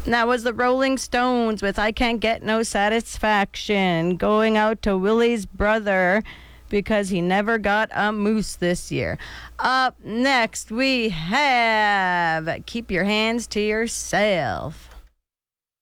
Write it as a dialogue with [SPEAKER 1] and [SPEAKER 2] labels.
[SPEAKER 1] That was the Rolling Stones with I Can't Get No Satisfaction, going out to Willie's brother because he never got a moose this year. Up next, we have Keep Your Hands to Yourself.